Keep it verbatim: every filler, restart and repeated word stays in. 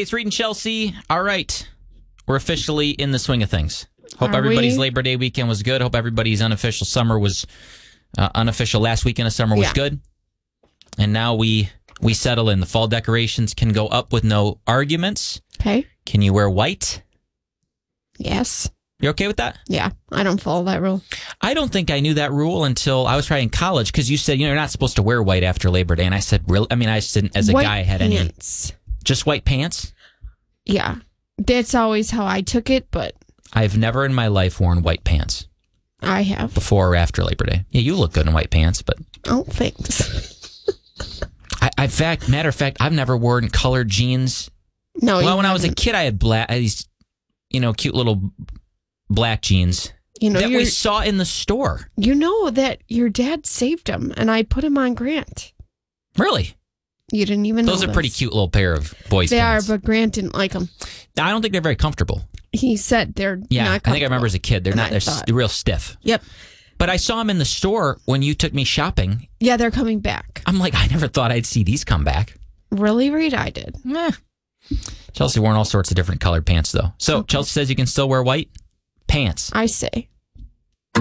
it's Reed and Chelsea. All right. We're officially in the swing of things. Hope Are everybody's we? Labor Day weekend was good. Hope everybody's unofficial summer was, uh, unofficial last weekend of summer was Yeah. good. And now we, we settle in. The fall decorations can go up with no arguments. Okay. Can you wear white? Yes. You okay with that? Yeah. I don't follow that rule. I don't think I knew that rule until I was probably in college because you said, you know, you're not supposed to wear white after Labor Day. And I said, really? I mean, I just didn't, as a White guy, had pants. any. Just white pants? Yeah. That's always how I took it, but I've never in my life worn white pants I have. before or after Labor Day. Yeah, you look good in white pants, but Oh, thanks. I, I fact, matter of fact, I've never worn colored jeans. No, well, you when I was a haven't. kid, I had black, I had these, you know, cute little black jeans You know, that we you're- saw in the store. You know that your dad saved them, and I put him on Grant. Really? You didn't even know Those are this. pretty cute little pair of boys' They pants. are, but Grant didn't like them. I don't think they're very comfortable. He said they're Yeah, not I think I remember as a kid, they're And not, I they're thought- s- real stiff. Yep. But I saw them in the store when you took me shopping. Yeah, they're coming back. I'm like, I never thought I'd see these come back. Really, Reed? I did. Eh. Chelsea worn all sorts of different colored pants, though. So Chelsea says you can still wear white pants. I say.